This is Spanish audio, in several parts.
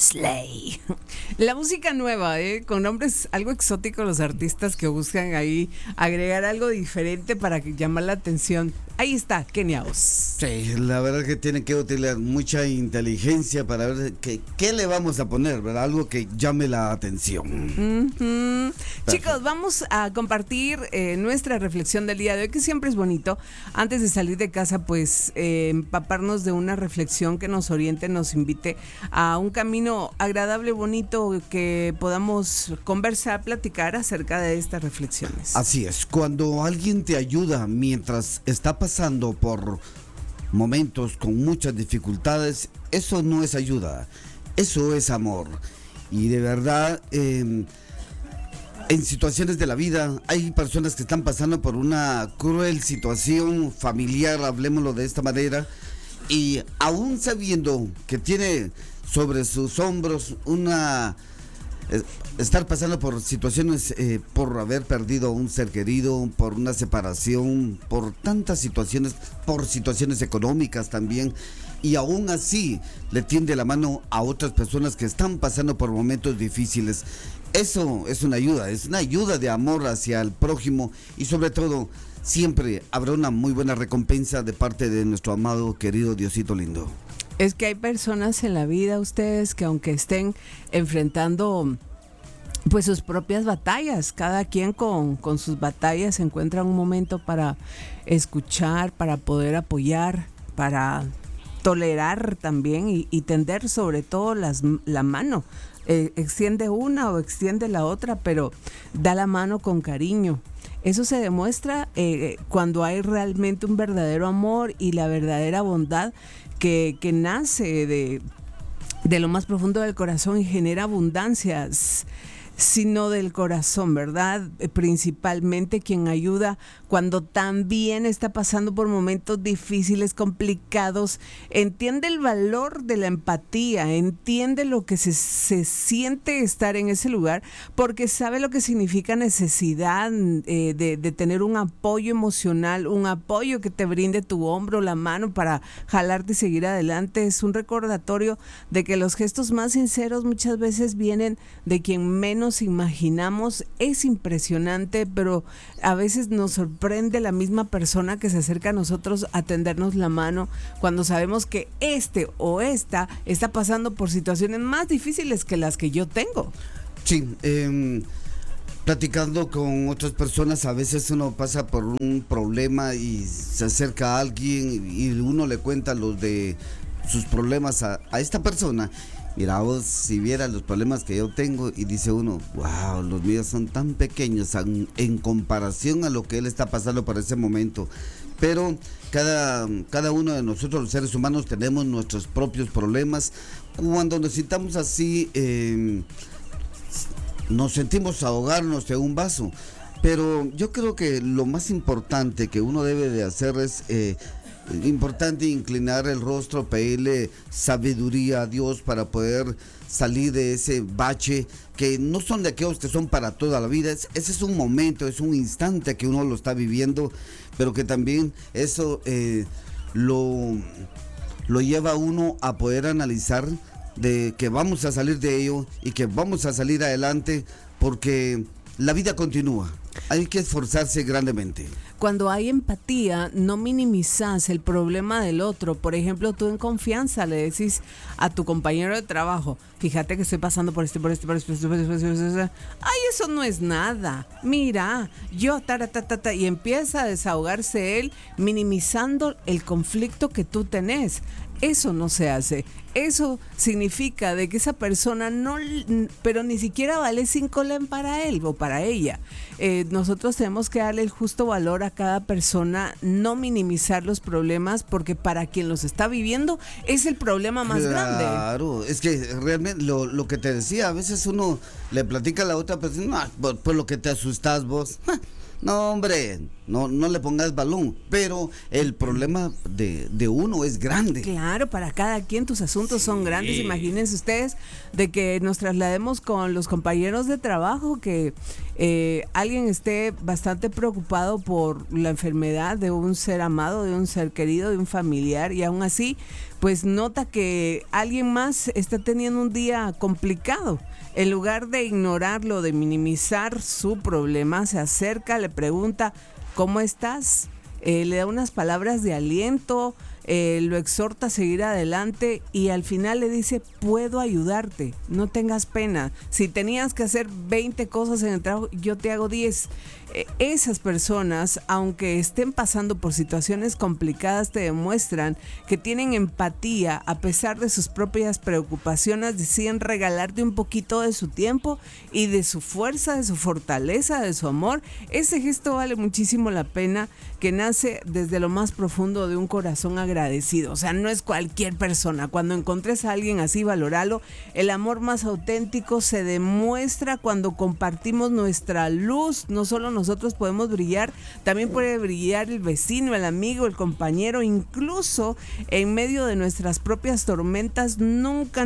Slay. La música nueva, con nombres algo exóticos, los artistas que buscan ahí agregar algo diferente para llamar la atención. Ahí está, Kenia Os. Sí, la verdad que tienen que utilizar mucha inteligencia para ver qué le vamos a poner, ¿verdad? Algo que llame la atención. Chicos, vamos a compartir nuestra reflexión del día de hoy, que siempre es bonito. Antes de salir de casa, pues empaparnos de una reflexión que nos oriente, nos invite a un camino agradable, bonito, que podamos conversar, platicar acerca de estas reflexiones. Así es, cuando alguien te ayuda mientras está pasando por momentos con muchas dificultades, eso no es ayuda, eso es amor. Y de verdad, en situaciones de la vida hay personas que están pasando por una cruel situación familiar, hablemoslo de esta manera, y aún sabiendo que tiene sobre sus hombros estar pasando por situaciones, por haber perdido a un ser querido, por una separación, por tantas situaciones, por situaciones económicas también, y aún así le tiende la mano a otras personas que están pasando por momentos difíciles. Eso es una ayuda de amor hacia el prójimo, y sobre todo siempre habrá una muy buena recompensa de parte de nuestro amado, querido Diosito lindo. Es que hay personas en la vida, ustedes, que aunque estén enfrentando pues sus propias batallas, cada quien con sus batallas encuentra un momento para escuchar, para poder apoyar, para tolerar también y tender sobre todo la mano. Extiende una o extiende la otra, pero da la mano con cariño. Eso se demuestra cuando hay realmente un verdadero amor y la verdadera bondad que nace de lo más profundo del corazón y genera abundancias, sino del corazón, ¿verdad? Principalmente quien ayuda cuando también está pasando por momentos difíciles, complicados, entiende el valor de la empatía, entiende lo que se siente estar en ese lugar, porque sabe lo que significa necesidad de tener un apoyo emocional, un apoyo que te brinde tu hombro, la mano para jalarte y seguir adelante. Es un recordatorio de que los gestos más sinceros muchas veces vienen de quien menos imaginamos. Es impresionante, pero a veces nos sorprende la misma persona que se acerca a nosotros a tendernos la mano cuando sabemos que este o esta está pasando por situaciones más difíciles que las que yo tengo. Sí, platicando con otras personas, a veces uno pasa por un problema y se acerca a alguien y uno le cuenta los de sus problemas a esta persona. Mira vos, si vieras los problemas que yo tengo, y dice uno, wow, los míos son tan pequeños en comparación a lo que él está pasando por ese momento. Pero cada uno de nosotros, los seres humanos, tenemos nuestros propios problemas. Cuando nos sintamos así, nos sentimos ahogarnos en un vaso. Pero yo creo que lo más importante que uno debe de hacer es importante inclinar el rostro, pedirle sabiduría a Dios para poder salir de ese bache, que no son de aquellos que son para toda la vida. Ese es un momento, es un instante que uno lo está viviendo, pero que también eso lo lleva a uno a poder analizar de que vamos a salir de ello y que vamos a salir adelante, porque la vida continúa. Hay que esforzarse grandemente. Cuando hay empatía, no minimizas el problema del otro. Por ejemplo, tú en confianza le decís a tu compañero de trabajo, fíjate que estoy pasando por esto. Ay, eso no es nada. Mira, yo, y empieza a desahogarse él, minimizando el conflicto que tú tenés. Eso no se hace. Eso significa de que esa persona pero ni siquiera vale 5 len para él o para ella. Nosotros tenemos que darle el justo valor a cada persona, no minimizar los problemas, porque para quien los está viviendo es el problema más grande. Claro, es que realmente lo que te decía, a veces uno le platica a la otra persona, por lo que te asustas vos. No, hombre, no le pongas balón, pero el problema de uno es grande. Claro, para cada quien tus asuntos son grandes. Imagínense ustedes de que nos traslademos con los compañeros de trabajo, que alguien esté bastante preocupado por la enfermedad de un ser amado, de un ser querido, de un familiar, y aún así pues nota que alguien más está teniendo un día complicado. En lugar de ignorarlo, de minimizar su problema, se acerca, le pregunta: ¿cómo estás? Le da unas palabras de aliento, lo exhorta a seguir adelante y al final le dice: puedo ayudarte, no tengas pena. Si tenías que hacer 20 cosas en el trabajo, yo te hago 10. Esas personas, aunque estén pasando por situaciones complicadas, te demuestran que tienen empatía a pesar de sus propias preocupaciones. Deciden regalarte un poquito de su tiempo y de su fuerza, de su fortaleza, de su amor. Ese gesto vale muchísimo la pena, que nace desde lo más profundo de un corazón agradecido. O sea, no es cualquier persona. Cuando encontres a alguien así, valóralo. El amor más auténtico se demuestra cuando compartimos nuestra luz. No solo nosotros podemos brillar, también puede brillar el vecino, el amigo, el compañero, incluso en medio de nuestras propias tormentas. Nunca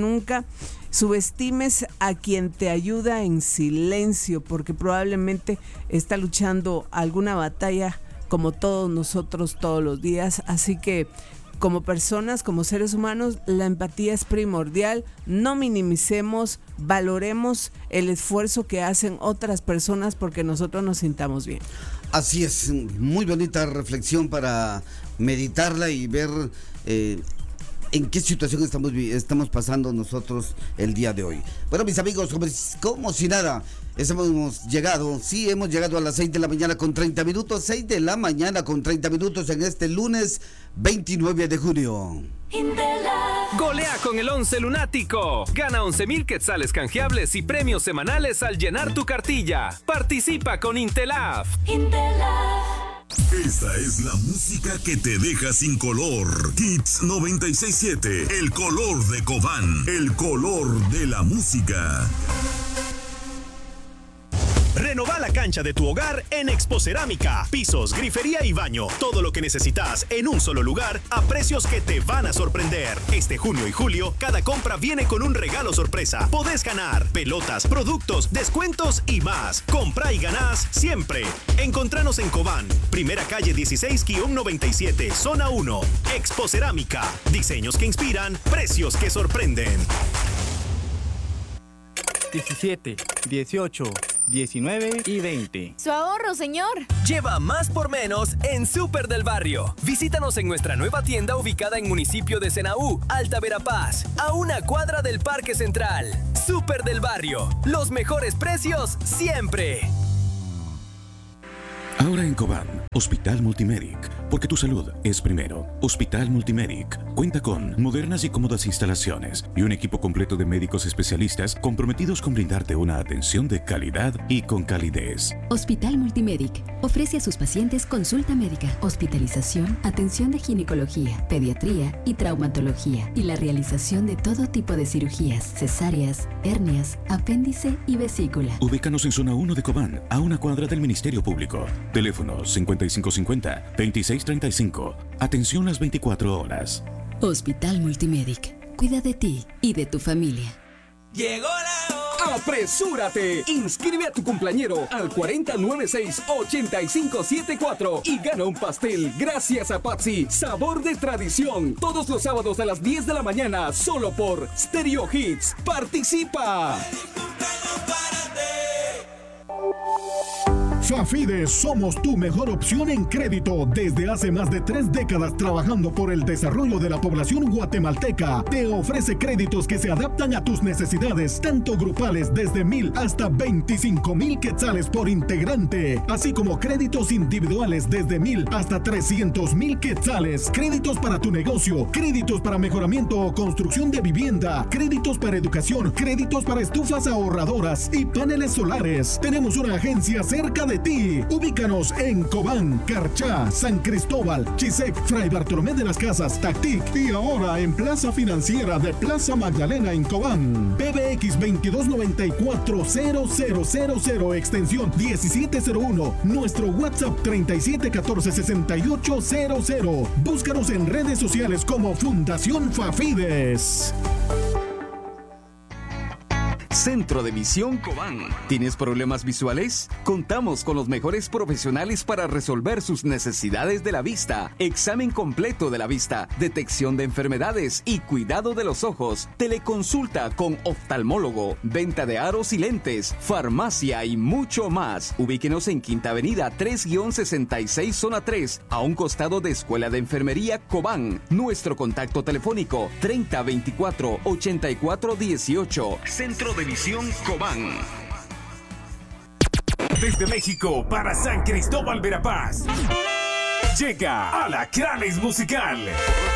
subestimes a quien te ayuda en silencio, porque probablemente está luchando alguna batalla como todos nosotros todos los días. Así que como personas, como seres humanos, la empatía es primordial. No minimicemos, valoremos el esfuerzo que hacen otras personas porque nosotros nos sintamos bien. Así es, muy bonita reflexión para meditarla y ver en qué situación estamos pasando nosotros el día de hoy. Bueno, mis amigos, como si nada, hemos llegado a las 6 de la mañana con 30 minutos, 6 de la mañana con 30 minutos en este lunes 29 de junio. Golea con el 11 lunático. Gana 11,000 quetzales canjeables y premios semanales al llenar tu cartilla. Participa con Intelaf. Esta es la música que te deja sin color. Hits 96.7, el color de Cobán, el color de la música. Renova la cancha de tu hogar en Expocerámica. Pisos, grifería y baño. Todo lo que necesitas en un solo lugar a precios que te van a sorprender. Este junio y julio, cada compra viene con un regalo sorpresa. Podés ganar pelotas, productos, descuentos y más. Compra y ganás siempre. Encontranos en Cobán, primera calle 16-97, zona 1. Expocerámica. Diseños que inspiran, precios que sorprenden. 17, 18, 19 y 20. ¡Su ahorro, señor! Lleva más por menos en Súper del Barrio. Visítanos en nuestra nueva tienda ubicada en municipio de Senaú, Alta Verapaz, a una cuadra del Parque Central. Súper del Barrio. Los mejores precios siempre. Ahora en Cobán, Hospital Multimedic, porque tu salud es primero. Hospital Multimedic cuenta con modernas y cómodas instalaciones y un equipo completo de médicos especialistas comprometidos con brindarte una atención de calidad y con calidez. Hospital Multimedic ofrece a sus pacientes consulta médica, hospitalización, atención de ginecología, pediatría y traumatología y la realización de todo tipo de cirugías, cesáreas, hernias, apéndice y vesícula. Ubícanos en zona 1 de Cobán, a una cuadra del Ministerio Público. Teléfono 5550-2635. Atención las 24 horas. Hospital Multimedic. Cuida de ti y de tu familia. Llegó la hora. ¡Apresúrate! Inscribe a tu cumpleañero al 4096-8574 y gana un pastel gracias a Patsy, sabor de tradición. Todos los sábados a las 10 de la mañana, solo por Stereo Hits. ¡Participa! Fafide, somos tu mejor opción en crédito. Desde hace más de 3 décadas trabajando por el desarrollo de la población guatemalteca, te ofrece créditos que se adaptan a tus necesidades, tanto grupales desde 1,000 hasta 25,000 quetzales por integrante, así como créditos individuales desde 1,000 hasta 300,000 quetzales, créditos para tu negocio, créditos para mejoramiento o construcción de vivienda, créditos para educación, créditos para estufas ahorradoras y paneles solares. Tenemos una agencia cerca de de ti. Ubícanos en Cobán, Carchá, San Cristóbal, Chisec, Fray Bartolomé de las Casas, Tactic y ahora en Plaza Financiera de Plaza Magdalena en Cobán. PBX 2294-0000, extensión 1701. Nuestro WhatsApp 3714-6800. Búscanos en redes sociales como Fundación Fafides. Centro de Visión Cobán. ¿Tienes problemas visuales? Contamos con los mejores profesionales para resolver sus necesidades de la vista. Examen completo de la vista, detección de enfermedades y cuidado de los ojos. Teleconsulta con oftalmólogo, venta de aros y lentes, farmacia y mucho más. Ubíquenos en Quinta Avenida 3-66 Zona 3, a un costado de Escuela de Enfermería Cobán. Nuestro contacto telefónico 3024-8418. Centro de Visión Cobán. Desde México para San Cristóbal Verapaz llega Alacranes Musical.